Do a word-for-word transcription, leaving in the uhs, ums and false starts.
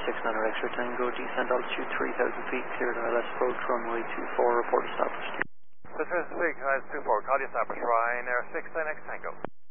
six nine X-ray Tango, descent altitude three thousand feet, cleared I L S approach, runway two four, report established. Pacific, two four, call you established, Ryanair six nine X Tango.